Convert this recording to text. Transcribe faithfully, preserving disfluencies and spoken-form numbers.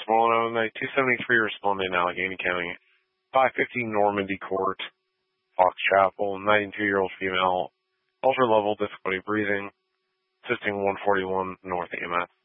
Westmoreland, two seventy-three responding in Allegheny County, five fifty Normandy Court, Fox Chapel, ninety-two-year-old female, ultra-level difficulty breathing, assisting one forty-one North A M S.